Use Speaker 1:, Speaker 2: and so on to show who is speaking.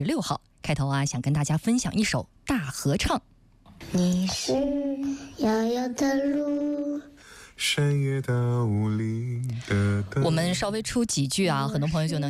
Speaker 1: 6号。开头啊，想跟大家分享一首大合唱。
Speaker 2: 你是遥遥的路，
Speaker 3: 深夜的雾里的灯。
Speaker 1: 我们稍微出几句啊，很多朋友就能